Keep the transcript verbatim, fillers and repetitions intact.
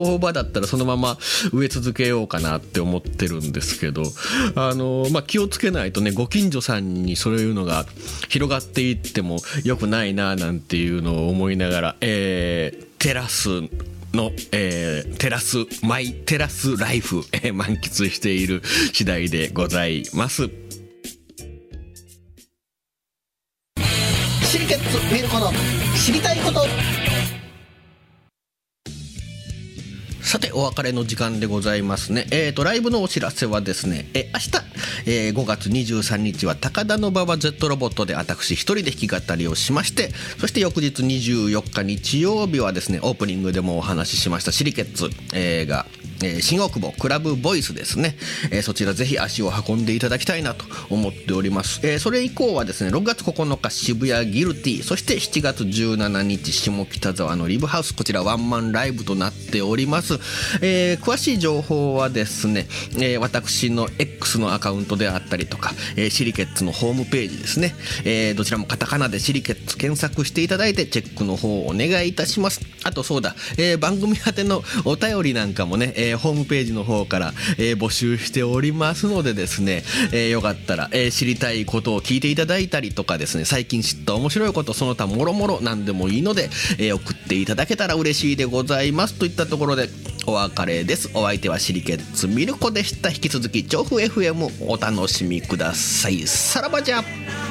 大葉だったらそのまま植え続けようかなって思ってるんですけど、あの、まあ、気をつけないとね、ご近所さんにそういうのが広がっていっても良くないななんていうのを思いながら、えー、テラスの、えー、テラスマイテラスライフ、えー、満喫している次第でございます。 シリケッツミルコの知りたいこと。 さてお別れの時間でございますね。えーとライブのお知らせはですね、え明日、えー、ごがつにじゅうさんにちは高田馬場 Z ロボットで私一人で弾き語りをしまして、そして翌日にじゅうよっか日曜日はですね、オープニングでもお話ししましたシリケッツ、えー、が、えー、新大久保クラブボイスですね、えー、そちらぜひ足を運んでいただきたいなと思っております。えー、それ以降はですね、ろくがつここのか渋谷ギルティ、そしてしちがつじゅうしちにち下北沢のリブハウス、こちらワンマンライブとなっております。えー、詳しい情報はですね、えー、私の X のアカウントであったりとか、えー、シリケッツのホームページですね、えー、どちらもカタカナでシリケッツ検索していただいてチェックの方をお願いいたします。あとそうだ、えー、番組宛てのお便りなんかもね、えー、ホームページの方から、えー、募集しておりますのでですね、えー、よかったら、えー、知りたいことを聞いていただいたりとかですね、最近知った面白いこと、その他もろもろなんでもいいので、えー、送っていただけたら嬉しいでございますといったところでお別れです。お相手はシリケッツミルコでした。引き続き調布 エフエム お楽しみください。さらばじゃ。